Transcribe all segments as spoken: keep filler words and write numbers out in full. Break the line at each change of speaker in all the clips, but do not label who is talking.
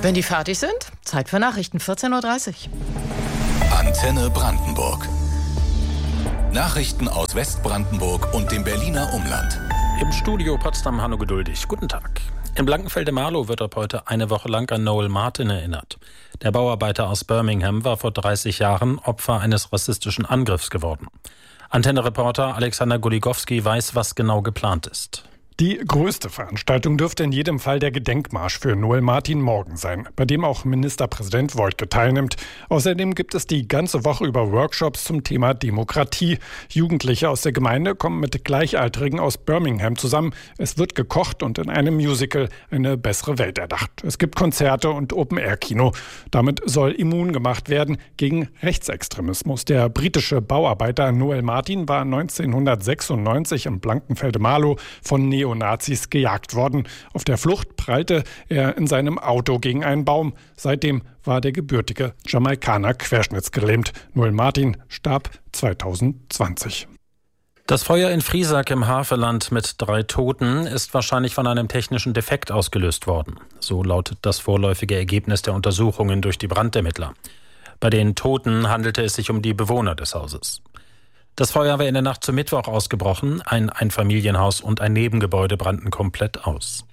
Wenn die fertig sind, Zeit für Nachrichten, vierzehn Uhr dreißig.
Antenne Brandenburg. Nachrichten aus Westbrandenburg und dem Berliner Umland.
Im Studio Potsdam Hanno Geduldig. Guten Tag. In Blankenfelde-Marlow wird ab heute eine Woche lang an Noel Martin erinnert. Der Bauarbeiter aus Birmingham war vor dreißig Jahren Opfer eines rassistischen Angriffs geworden. Antenne-Reporter Alexander Goligowski weiß, was genau geplant ist.
Die größte Veranstaltung dürfte in jedem Fall der Gedenkmarsch für Noel Martin morgen sein, bei dem auch Ministerpräsident Woidke teilnimmt. Außerdem gibt es die ganze Woche über Workshops zum Thema Demokratie. Jugendliche aus der Gemeinde kommen mit Gleichaltrigen aus Birmingham zusammen. Es wird gekocht und in einem Musical eine bessere Welt erdacht. Es gibt Konzerte und Open-Air-Kino. Damit soll immun gemacht werden gegen Rechtsextremismus. Der britische Bauarbeiter Noel Martin war neunzehnhundertsechsundneunzig im Blankenfelde-Marlow von Neonazis gejagt worden. Auf der Flucht prallte er in seinem Auto gegen einen Baum. Seitdem war der gebürtige Jamaikaner querschnittsgelähmt. Noel Martin starb zweitausendzwanzig.
Das Feuer in Friesack im Havelland mit drei Toten ist wahrscheinlich von einem technischen Defekt ausgelöst worden. So lautet das vorläufige Ergebnis der Untersuchungen durch die Brandermittler. Bei den Toten handelte es sich um die Bewohner des Hauses. Das Feuer war in der Nacht zum Mittwoch ausgebrochen. Ein Einfamilienhaus und ein Nebengebäude brannten komplett aus.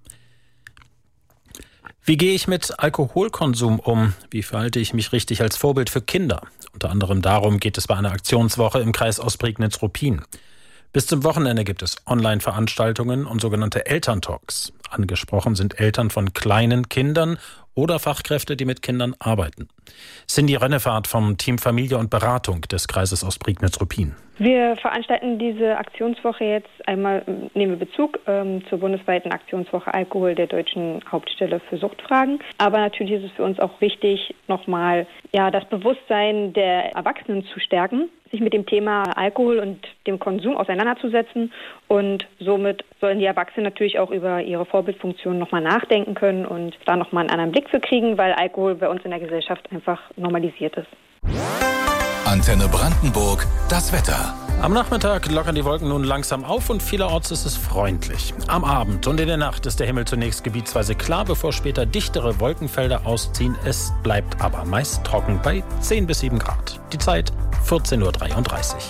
Wie gehe ich mit Alkoholkonsum um? Wie verhalte ich mich richtig als Vorbild für Kinder? Unter anderem darum geht es bei einer Aktionswoche im Kreis Ostprignitz-Ruppin. Bis zum Wochenende gibt es Online-Veranstaltungen und sogenannte Elterntalks. Angesprochen sind Eltern von kleinen Kindern oder Fachkräfte, die mit Kindern arbeiten. Cindy Rennefahrt vom Team Familie und Beratung des Kreises Ostprignitz-Ruppin.
Wir veranstalten diese Aktionswoche jetzt einmal, nehmen wir Bezug ähm, zur bundesweiten Aktionswoche Alkohol der Deutschen Hauptstelle für Suchtfragen. Aber natürlich ist es für uns auch wichtig, nochmal ja, das Bewusstsein der Erwachsenen zu stärken, sich mit dem Thema Alkohol und dem Konsum auseinanderzusetzen. Und somit sollen die Erwachsenen natürlich auch über ihre Vorbildfunktion nochmal nachdenken können und da nochmal einen anderen Blick für kriegen, weil Alkohol bei uns in der Gesellschaft einfach normalisiert ist.
Antenne Brandenburg, das Wetter.
Am Nachmittag lockern die Wolken nun langsam auf und vielerorts ist es freundlich. Am Abend und in der Nacht ist der Himmel zunächst gebietsweise klar, bevor später dichtere Wolkenfelder ausziehen. Es bleibt aber meist trocken bei zehn bis sieben Grad. Die Zeit vierzehn Uhr dreiunddreißig.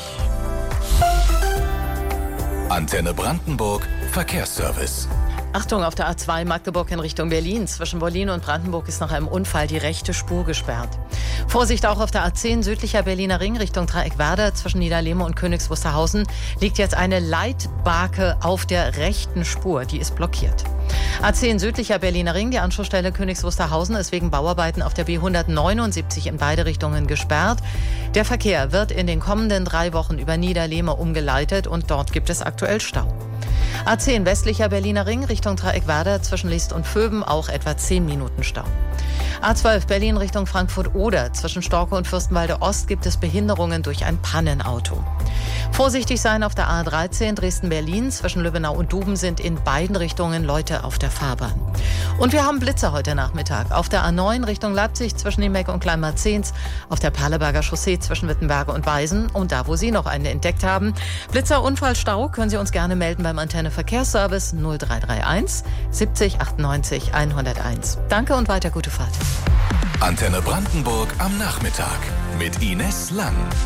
Antenne Brandenburg, Verkehrsservice.
Achtung, auf der A zwei Magdeburg in Richtung Berlin. Zwischen Berlin und Brandenburg ist nach einem Unfall die rechte Spur gesperrt. Vorsicht auch auf der A zehn südlicher Berliner Ring Richtung Dreieckwerder. Zwischen Niederlehme und Königs Wusterhausen liegt jetzt eine Leitbarke auf der rechten Spur. Die ist blockiert. A zehn südlicher Berliner Ring, die Anschlussstelle Königs Wusterhausen, ist wegen Bauarbeiten auf der B hundertneunundsiebzig in beide Richtungen gesperrt. Der Verkehr wird in den kommenden drei Wochen über Niederlehme umgeleitet und dort gibt es aktuell Stau. A zehn westlicher Berliner Ring Richtung Dreieckwerder zwischen List und Vöben auch etwa zehn Minuten Stau. A zwölf Berlin Richtung Frankfurt-Oder. Zwischen Storke und Fürstenwalde Ost gibt es Behinderungen durch ein Pannenauto. Vorsichtig sein auf der A dreizehn Dresden-Berlin. Zwischen Lübbenau und Duben sind in beiden Richtungen Leute auf der Fahrbahn. Und wir haben Blitzer heute Nachmittag. Auf der A neun Richtung Leipzig zwischen Niemek und Kleinmarzehns. Auf der Perleberger Chaussee zwischen Wittenberge und Weisen. Und da, wo Sie noch einen entdeckt haben. Blitzer, Unfall, Stau, können Sie uns gerne melden beim Antenne Verkehrsservice null drei drei eins siebzig achtundneunzig hunderteins. Danke und weiter gute Fahrt.
Antenne Brandenburg am Nachmittag mit Ines Lang.